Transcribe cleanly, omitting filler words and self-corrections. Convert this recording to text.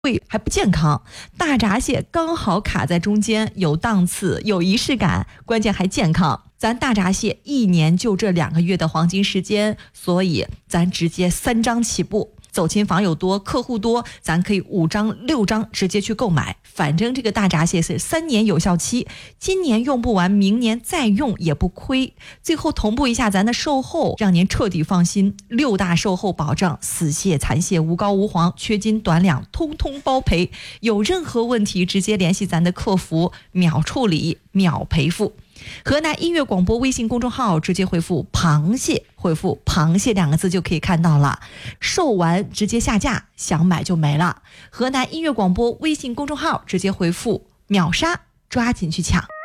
贵还不健康。大闸蟹刚好卡在中间，有档次，有仪式感，关键还健康。咱大闸蟹1年就这2个月的黄金时间，所以咱直接3张起步。走亲访友多，客户多，咱可以5张、6张直接去购买。反正这个大闸蟹是3年有效期，今年用不完，明年再用也不亏。最后同步一下咱的售后，让您彻底放心。6大售后保障，死蟹、残蟹无膏无黄，缺斤短两，通通包赔。有任何问题，直接联系咱的客服，秒处理，秒赔付。河南音乐广播微信公众号直接回复螃蟹，回复螃蟹2个字就可以看到了。售完直接下架，想买就没了。河南音乐广播微信公众号直接回复秒杀，抓紧去抢。